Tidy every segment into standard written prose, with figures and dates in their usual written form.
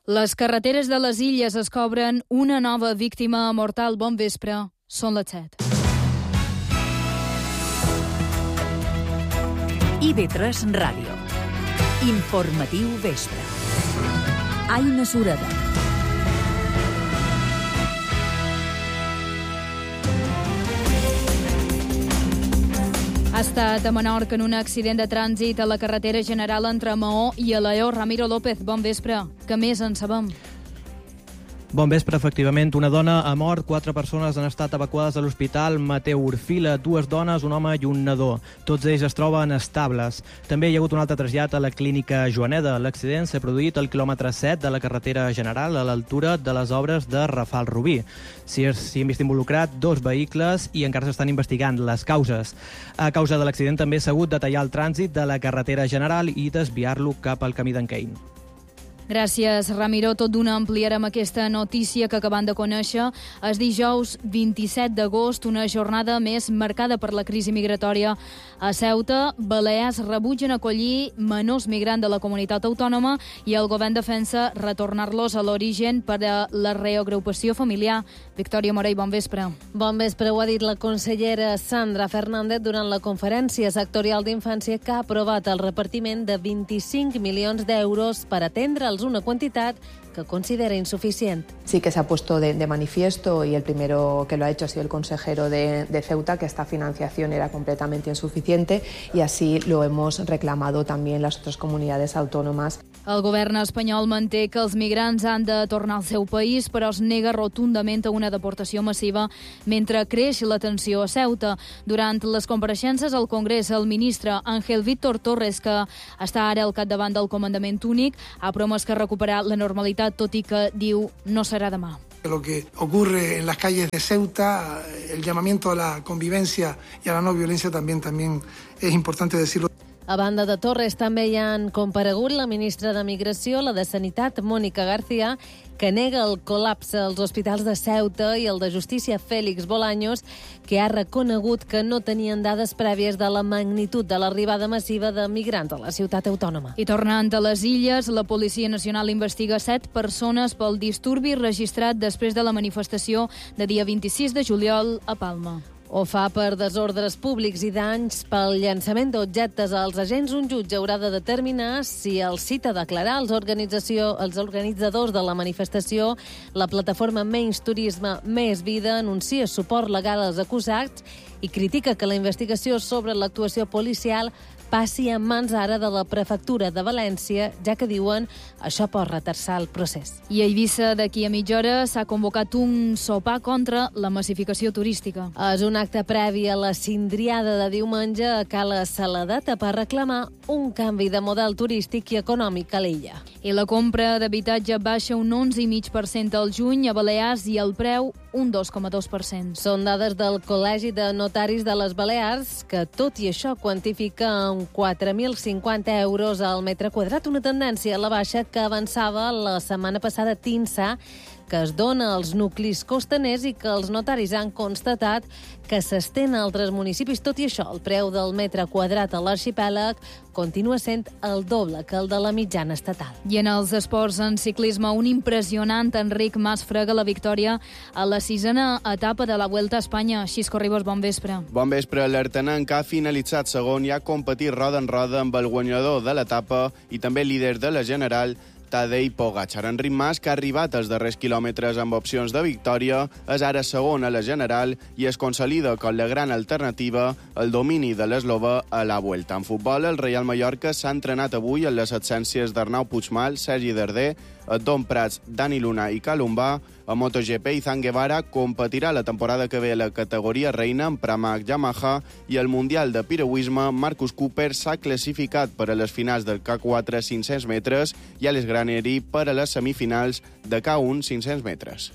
Les carreteres de les Illes es cobren una nova víctima mortal. Bon vespre, són les 7. IB3 Ràdio. Informatiu vespre. Aina Sureda. Ha estat a Menorca en un accident de trànsit a la carretera general entre Maó i Alaior. Ramiro López, bon vespre. Què més en sabem? Bon vespre, efectivament. Una dona ha mort, 4 persones han estat evacuades a l'hospital Mateu Orfila, 2 dones, un home i un nadó. Tots ells es troben estables. També hi ha hagut un altre trasllat a la clínica Joaneda. L'accident s'ha produït al quilòmetre 7 de la carretera general, a l'altura de les obres de Rafal Rubí. S'hi han vist involucrat 2 vehicles i encara s'estan investigant les causes. A causa de l'accident també s'ha hagut de tallar el trànsit de la carretera general i desviar-lo cap al camí d'Encain. Gràcies, Ramiro. Tot d'una ampliarem aquesta notícia que acabem de conèixer. És dijous 27 d'agost, una jornada més marcada per la crisi migratòria a Ceuta. Balears rebutgen acollir menors migrants de la comunitat autònoma i el govern defensa retornar-los a l'origen per a la reagrupació familiar. Victòria Morell, bon vespre. Bon vespre, ho ha dit la consellera Sandra Fernández durant la conferència sectorial d'infància que ha aprovat el repartiment de 25 milions d'euros per atendre'ls, una quantitat que considera insuficient. Sí que se ha puesto de manifiesto, y el primero que lo ha hecho ha sido el consejero de Ceuta, que esta financiación era completamente insuficiente, y así lo hemos reclamado también las otras comunidades autónomas. El govern espanyol manté que els migrants han de tornar al seu país, però es nega rotundament a una deportació massiva mentre creix la tensió a Ceuta. Durant les compareixences al Congrés, el ministre Ángel Víctor Torres, que està ara al capdavant del comandament únic, ha promès que recuperarà la normalitat, tot i que diu no serà demà. Lo que ocurre en las calles de Ceuta, el llamamiento a la convivencia y a la no violencia también es importante decirlo. A banda de Torres també hi han comparegut la ministra de Migració, la de Sanitat, Mónica García, que nega el col·lapse als hospitals de Ceuta, i el de Justícia, Félix Bolaños, que ha reconegut que no tenien dades prèvies de la magnitud de l'arribada massiva de migrants a la ciutat autònoma. I tornant a les Illes, la Policia Nacional investiga 7 persones pel disturbi registrat després de la manifestació de dia 26 de juliol a Palma. Ho fa per desordres públics i danys pel llançament d'objectes als agents. Un jutge haurà de determinar si els cita a declarar els organitzadors de la manifestació. La plataforma Menys Turisme, Més Vida anuncia suport legal als acusats i critica que la investigació sobre l'actuació policial passi en mans ara de la prefectura de València, ja que diuen això pot retardar el procés. I a Eivissa, d'aquí a mitja hora, s'ha convocat un sopar contra la massificació turística. És un acte previ a la cindriada de diumenge a Cala Saladeta per reclamar un canvi de model turístic i econòmic a l'illa. I la compra d'habitatge baixa un 11,5% al juny a Balears i el preu un 2,2%. Són dades del Col·legi de Notaris de les Balears, que tot i això quantifica en 4.050 euros al metre quadrat, una tendència a la baixa que avançava la setmana passada TINSA, que es dona als nuclis costaners i que els notaris han constatat que s'estén a altres municipis. Tot i això, el preu del metre quadrat a l'arxipèlag continua sent el doble que el de la mitjana estatal. I en els esports, en ciclisme, un impressionant Enric Mas frega la victòria a la 6a etapa de la Vuelta a Espanya. Xisco Ribos, bon vespre. Bon vespre. L'Artanenc ha finalitzat segon i ha competit roda en roda amb el guanyador de l'etapa i també líder de la general, Tadej Pogačar. Enric Mas, que ha arribat als darrers quilòmetres amb opcions de victòria, és ara segon a la general i es consolida com la gran alternativa al domini de l'eslovè a la Vuelta. En futbol, el Real Mallorca s'ha entrenat avui en les absències d'Arnau Puigmal, Sergi Darder, Don Prats, Dani Luna i Calombà. A MotoGP, Izan Guevara competirà la temporada que ve a la categoria reina amb Pramac Yamaha, i al Mundial de Piragüisme, Marcus Cooper s'ha classificat per a les finals del K4 500 metres i Alex Graneri per a les semifinals de K1 500 metres.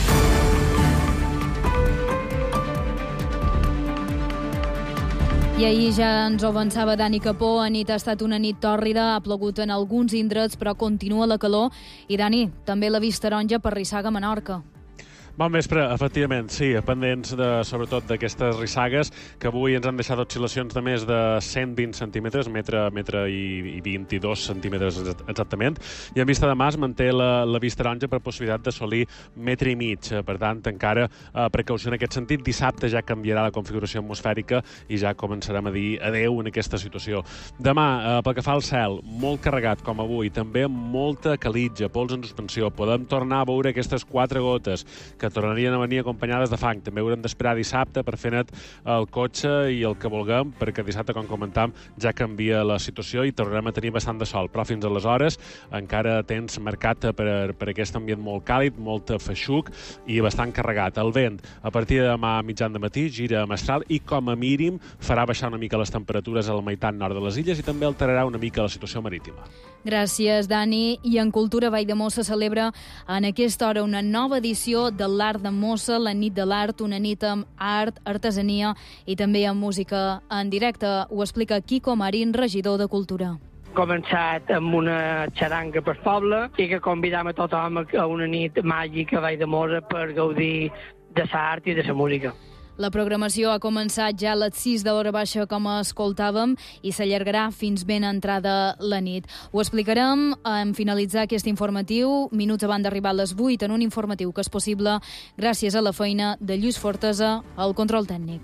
I ahir ja ens ho avançava Dani Capó, la nit ha estat una nit tòrrida, ha plogut en alguns indrets, però continua la calor. I Dani, també la vista taronja per Rissaga, Menorca. Bon vespre, efectivament, sí, pendents sobretot d'aquestes rissagues que avui ens han deixat oscil·lacions de més de 120 centímetres, metre i 22 centímetres exactament, i en vista demà es manté la vista taronja per possibilitat d'assolir metre i mig. Per tant, encara precaució en aquest sentit. Dissabte ja canviarà la configuració atmosfèrica i ja començarem a dir adeu en aquesta situació. Demà, pel que fa al cel, molt carregat com avui, també amb molta calitja, pols en suspensió. Podem tornar a veure aquestes 4 gotes que tornarien a venir acompanyades de fang. També haurem d'esperar dissabte per fer net el cotxe i el que vulguem, perquè dissabte, com comentàvem, ja canvia la situació i tornarem a tenir bastant de sol. Però fins aleshores encara temps marcat per aquest ambient molt càlid, molt feixuc i bastant carregat. El vent, a partir de demà mitjan de matí, gira a mestral i, com a mínim, farà baixar una mica les temperatures a la meitat nord de les illes i també alterarà una mica la situació marítima. Gràcies, Dani. I en Cultura, Valldemossa celebra en aquesta hora una nova edició de l'Art de Mossa, la nit de l'art, una nit amb art, artesania i també amb música en directe. Ho explica Quico Marín, regidor de Cultura. Començat amb una xaranga per poble i que convidam a tothom a una nit màgica a Valldemossa per gaudir de l'art i de la música. La programació ha començat ja a les 6 de l'hora baixa, com escoltàvem, i s'allargarà fins ben entrada la nit. Ho explicarem en finalitzar aquest informatiu, minuts abans d'arribar a les 8, en un informatiu que és possible gràcies a la feina de Lluís Fortesa, al control tècnic.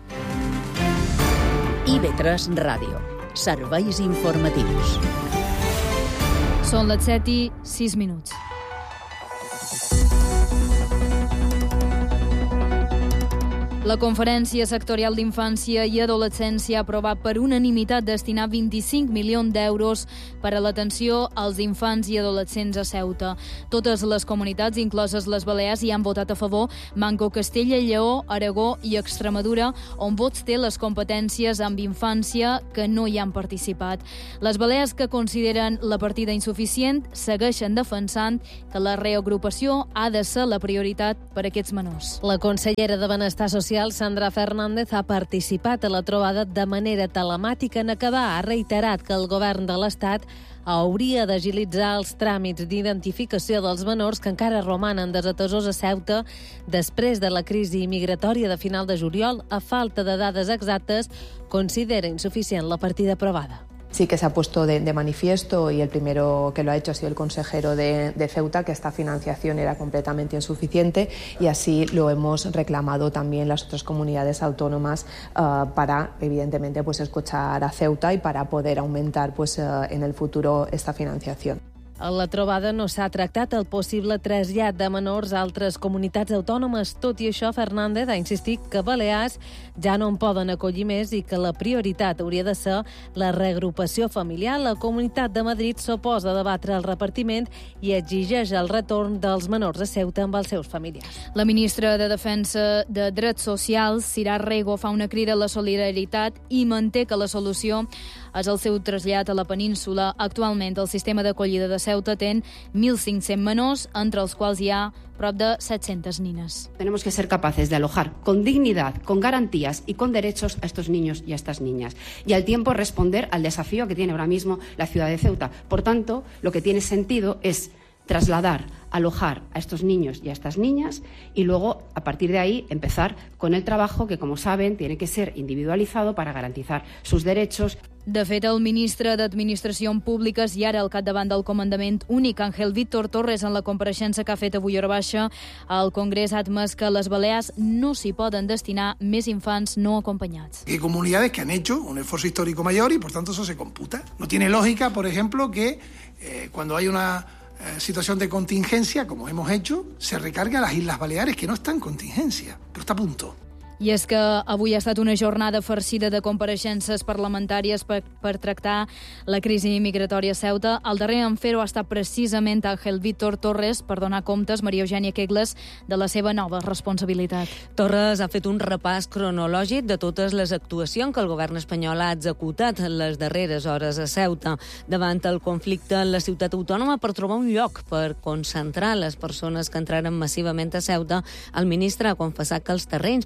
IB3 Ràdio. Serveis informatius. Són les 7:06. La Conferència Sectorial d'Infància i Adolescència ha aprovat per unanimitat destinar 25 milions d'euros per a l'atenció als infants i adolescents a Ceuta. Totes les comunitats, incloses les Balears, hi han votat a favor, manco Castella, Lleó, Aragó i Extremadura, on Vots té les competències amb infància que no hi han participat. Les Balears, que consideren la partida insuficient, segueixen defensant que la reagrupació ha de ser la prioritat per a aquests menors. La consellera de Benestar Social, Sandra Fernández, ha participat a la trobada de manera telemàtica. En acabar, ha reiterat que el govern de l'Estat hauria d'agilitzar els tràmits d'identificació dels menors que encara romanen desatesos a Ceuta després de la crisi migratòria de final de juliol. A falta de dades exactes, considera insuficient la partida aprovada. Sí que se ha puesto de manifiesto, y el primero que lo ha hecho ha sido el consejero de Ceuta, que esta financiación era completamente insuficiente, y así lo hemos reclamado también las otras comunidades autónomas para, evidentemente, pues escuchar a Ceuta y para poder aumentar pues en el futuro esta financiación. A la trobada no s'ha tractat el possible trasllat de menors a altres comunitats autònomes. Tot i això, Fernández ha insistit que Balears ja no en poden acollir més i que la prioritat hauria de ser la reagrupació familiar. La Comunitat de Madrid s'oposa a debatre el repartiment i exigeix el retorn dels menors a Ceuta amb els seus familiars. La ministra de Defensa de Drets Socials, Sirà Rego, fa una crida a la solidaritat i manté que la solució és el seu trasllat a la península. Actualment, el sistema d'acollida de Ceuta té 1.500 menors, entre els quals hi ha prop de 700 niñas. Tenemos que ser capaces de alojar con dignidad, con garantías y con derechos a estos niños y a estas niñas. Y al tiempo responder al desafío que tiene ahora mismo la ciudad de Ceuta. Por tanto, lo que tiene sentido es trasladar, alojar a estos niños y a estas niñas y luego, a partir de ahí, empezar con el trabajo que, como saben, tiene que ser individualizado para garantizar sus derechos. De fet, el ministre d'Administracions Públiques i ara al capdavant del Comandament Únic, Ángel Víctor Torres, en la compareixença que ha fet avui a hora baixa al Congrés, ha admès que a les Balears no s'hi poden destinar més infants no acompanyats. Hay comunidades que han hecho un esfuerzo histórico mayor y, por tanto, eso se computa. No tiene lógica, por ejemplo, que cuando hay una situación de contingencia, como hemos hecho, se recarga a las Islas Baleares, que no está en contingencia, pero está a punto. I és que avui ha estat una jornada farcida de compareixences parlamentàries per tractar la crisi migratòria a Ceuta. El darrer en fer-ho ha estat precisament Ángel Víctor Torres, per donar comptes, Maria Eugènia Kegles, de la seva nova responsabilitat. Torres ha fet un repàs cronològic de totes les actuacions que el govern espanyol ha executat en les darreres hores a Ceuta davant el conflicte en la ciutat autònoma per trobar un lloc per concentrar les persones que entraren massivament a Ceuta. El ministre ha confessat que els terrenys per allotjar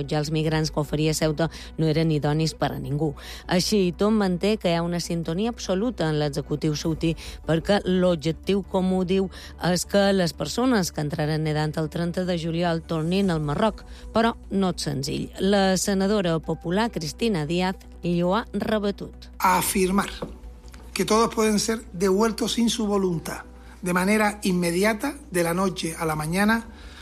allotjar els migrants que oferia Ceuta no eren idonis per a ningú. Així i tot manté que hi ha una sintonia absoluta en l'executiu saudí perquè l'objectiu, com ho diu, és que les persones que entraran nedant el 30 de juliol tornin al Marroc, però no és senzill. La senadora popular Cristina Díaz li ho ha rebatut. A afirmar que todos pueden ser devueltos sin su voluntad, de manera inmediata, de la noche a la mañana,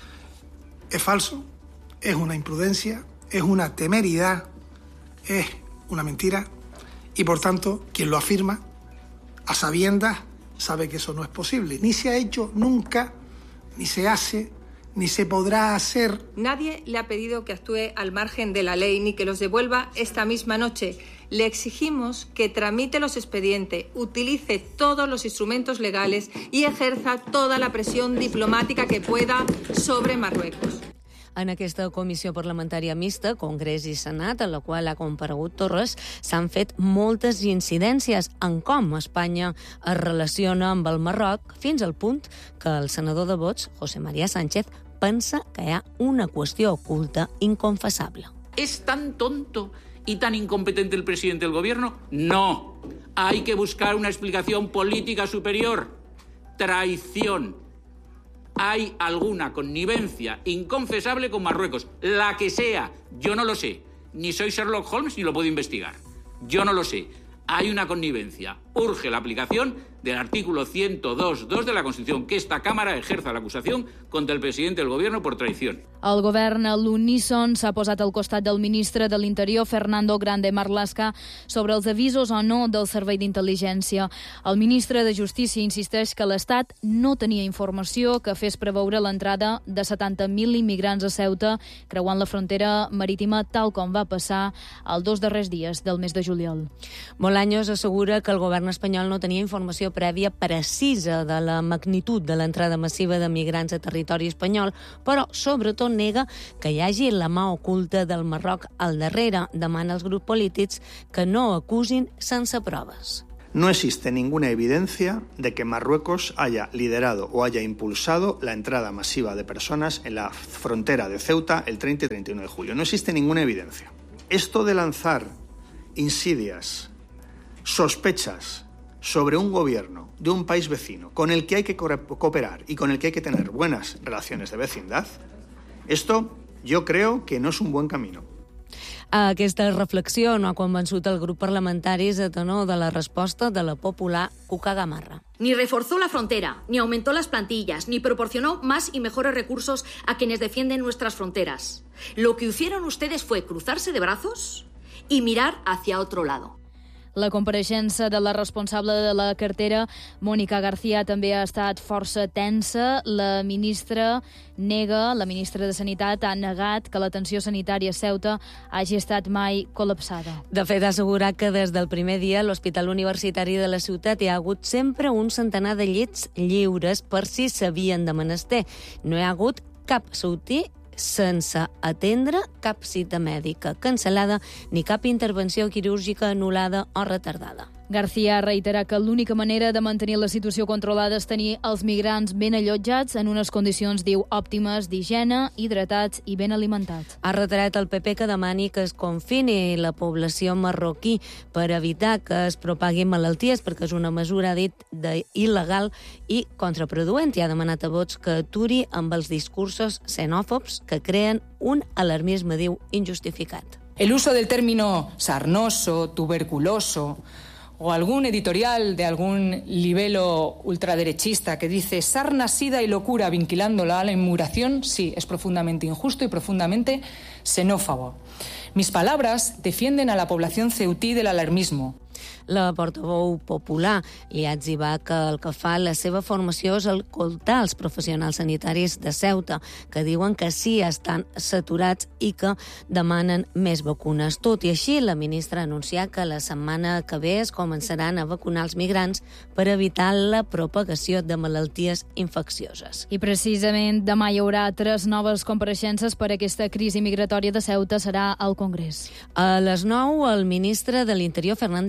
es falso, es una imprudencia, es una temeridad, es una mentira y, por tanto, quien lo afirma, a sabiendas, sabe que eso no es posible. Ni se ha hecho nunca, ni se hace, ni se podrá hacer. Nadie le ha pedido que actúe al margen de la ley ni que los devuelva esta misma noche. Le exigimos que tramite los expedientes, utilice todos los instrumentos legales y ejerza toda la presión diplomática que pueda sobre Marruecos. En aquesta comissió parlamentària mixta, Congrés i Senat, en la qual ha comparegut Torres, s'han fet moltes incidències en com Espanya es relaciona amb el Marroc, fins al punt que el senador de Vox, José María Sánchez, pensa que hi ha una qüestió oculta inconfessable. ¿Es tan tonto y tan incompetente el presidente del gobierno? No. Hay que buscar una explicación política superior. Traición. Hay alguna connivencia inconfesable con Marruecos, la que sea. Yo no lo sé. Ni soy Sherlock Holmes ni lo puedo investigar. Yo no lo sé. Hay una connivencia. Urge la aplicación del artículo 102.2 de la Constitución, que esta Cámara ejerza la acusación contra el presidente del Gobierno por traición. El govern a l'uníson s'ha posat al costat del ministre de l'Interior, Fernando Grande Marlaska, sobre els avisos o no del Servei d'Intel·ligència. El ministre de Justícia insisteix que l'Estat no tenia informació que fes preveure l'entrada de 70.000 immigrants a Ceuta, creuant la frontera marítima, tal com va passar els 2 darrers dies del mes de juliol. Bolaños assegura que el govern espanyol no tenia informació prèvia precisa de la magnitud de l'entrada massiva de migrants a territori espanyol, però sobretot nega que hi hagi la mà oculta del Marroc al darrere. Demana als grups polítics que no acusin sense proves. No existe ninguna evidencia de que Marruecos haya liderado o haya impulsado la entrada masiva de personas en la frontera de Ceuta el 30 y 31 de julio. No existe ninguna evidencia. Esto de lanzar insidias, sospechas sobre un gobierno de un país vecino con el que hay que cooperar y con el que hay que tener buenas relaciones de vecindad, esto yo creo que no es un buen camino. Aquesta reflexió no ha convençut el grup parlamentari a tenor de la resposta de la popular Cuca Gamarra. Ni reforzó la frontera, ni aumentó las plantillas, ni proporcionó más y mejores recursos a quienes defienden nuestras fronteras. Lo que hicieron ustedes fue cruzarse de brazos y mirar hacia otro lado. La compareixença de la responsable de la cartera, Mónica García, també ha estat força tensa. La ministra de Sanitat, ha negat que l'atenció sanitària a Ceuta hagi estat mai col·lapsada. De fet, ha assegurat que des del primer dia a l'Hospital Universitari de la ciutat hi ha hagut sempre un centenar de llits lliures per si s'havien de menester. No hi ha hagut cap sautí sense atendre, cap cita mèdica cancel·lada ni cap intervenció quirúrgica anul·lada o retardada. García reitera que l'única manera de mantenir la situació controlada és tenir els migrants ben allotjats en unes condicions, diu, òptimes d'higiene, hidratats i ben alimentats. Ha reiterat el PP que demani que es confini la població marroquí per evitar que es propaguin malalties, perquè és una mesura, ha dit, il·legal i contraproduent. I ha demanat a Vox que aturi amb els discursos xenòfobs que creen un alarmisme, diu, injustificat. El uso del término sarnoso, tuberculoso, o algún editorial de algún libelo ultraderechista que dice sarna, sida y locura vinculándola a la inmigración, sí, es profundamente injusto y profundamente xenófobo. Mis palabras defienden a la población ceutí del alarmismo. La portaveu popular li ha etzibat que el que fa la seva formació és escoltar els professionals sanitaris de Ceuta, que diuen que sí estan saturats i que demanen més vacunes. Tot i així, la ministra ha anunciat que la setmana que ve es començaran a vacunar els migrants per evitar la propagació de malalties infeccioses. I precisament demà hi haurà 3 noves compareixences per a aquesta crisi migratòria de Ceuta. Serà al Congrés. A les 9, el ministre de l'Interior, Fernández Grande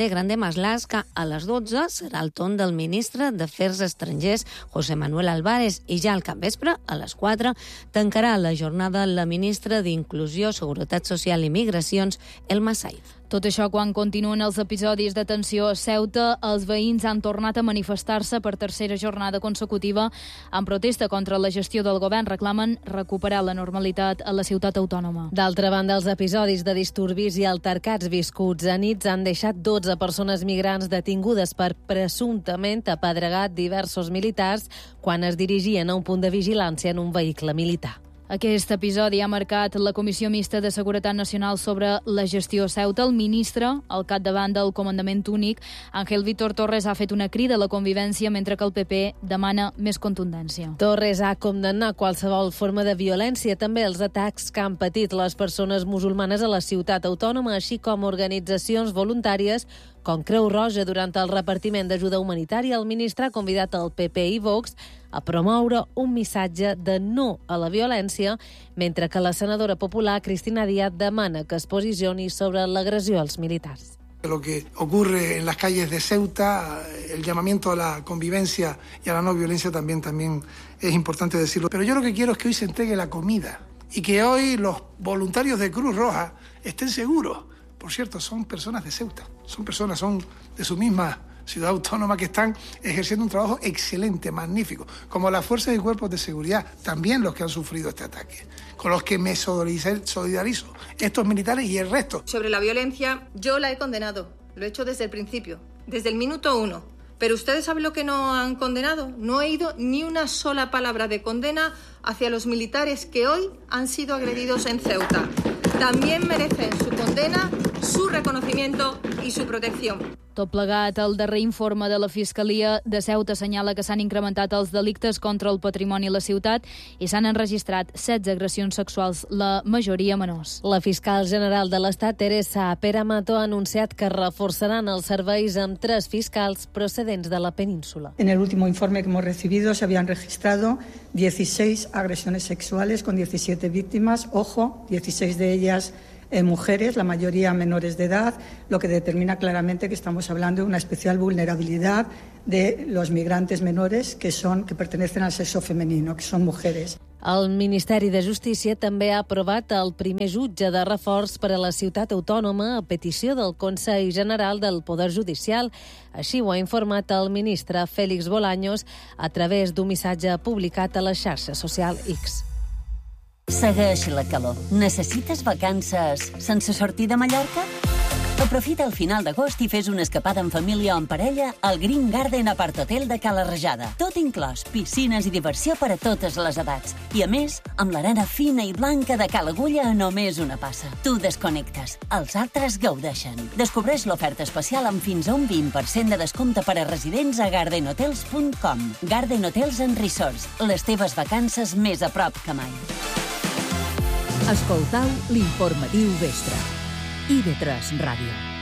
Maslasca. A les 12 serà el torn del ministre d'Afers Estrangers, José Manuel Álvarez, i ja al capvespre, a les 4, tancarà la jornada la ministra d'Inclusió, Seguretat Social i Migracions, Elma Saiz. Tot això quan continuen els episodis de tensió a Ceuta, els veïns han tornat a manifestar-se per tercera jornada consecutiva en protesta contra la gestió del govern. Reclamen recuperar la normalitat a la ciutat autònoma. D'altra banda, els episodis de disturbis i altercats viscuts a nits han deixat 12 persones migrants detingudes per presumptament apedregar diversos militars quan es dirigien a un punt de vigilància en un vehicle militar. Aquest episodi ha marcat la Comissió Mixta de Seguretat Nacional sobre la gestió a Ceuta. El ministre, al capdavant del comandament únic, Ángel Víctor Torres, ha fet una crida a la convivència, mentre que el PP demana més contundència. Torres ha condemnat qualsevol forma de violència, també els atacs que han patit les persones musulmanes a la ciutat autònoma, així com organitzacions voluntàries com Creu Roja. Durant el repartiment d'ajuda humanitària, el ministre ha convidat el PP i Vox a promoure un missatge de no a la violència, mentre que la senadora popular Cristina Díaz demana que es posicioni sobre l'agressió als militars. Lo que ocurre en las calles de Ceuta, el llamamiento a la convivencia y a la no violencia también es importante decirlo. Pero yo lo que quiero es que hoy se entregue la comida y que hoy los voluntarios de Cruz Roja estén seguros. Por cierto, son personas de Ceuta, son de su misma ciudad autónoma, que están ejerciendo un trabajo excelente, magnífico, como las fuerzas y cuerpos de seguridad, también los que han sufrido este ataque, con los que me solidarizo, estos militares y el resto. Sobre la violencia, yo la he condenado, lo he hecho desde el principio, desde el minuto 1. Pero ¿ustedes saben lo que no han condenado? No he oído ni una sola palabra de condena hacia los militares que hoy han sido agredidos en Ceuta. También merecen su condena, su reconocimiento y su protección. Tot plegat, el darrer informe de la Fiscalia de Ceuta assenyala que s'han incrementat els delictes contra el patrimoni a la ciutat i s'han enregistrat 16 agressions sexuals, la majoria menors. La fiscal general de l'Estat, Teresa Peramató, ha anunciat que reforçaran els serveis amb 3 fiscals procedents de la península. En el último informe que hemos recibido se habían registrado 16 agresiones sexuales con 17 víctimas, ojo, 16 de ellas mujeres, la mayoría menores de edad, lo que determina claramente que estamos hablando de una especial vulnerabilidad de los migrantes menores que pertenecen al sexo femenino, que son mujeres. El Ministeri de Justícia també ha aprovat el primer jutge de reforç per a la ciutat autònoma a petició del Consell General del Poder Judicial. Així ho ha informat el ministre Félix Bolaños a través d'un missatge publicat a la xarxa social X. Segueix la calor. Necessites vacances sense sortir de Mallorca? Aprofita el final d'agost i fes una escapada en família o en parella al Green Garden Apart Hotel de Cala Rajada. Tot inclòs, piscines i diversió per a totes les edats. I a més, amb l'arena fina i blanca de Cala Agulla a només una passa. Tu desconnectes, els altres gaudeixen. Descobreix l'oferta especial amb fins a un 20% de descompte per a residents a gardenhotels.com. Garden Hotels and Resorts, les teves vacances més a prop que mai. Escoltau l'informatiu vespre. IB3 Ràdio.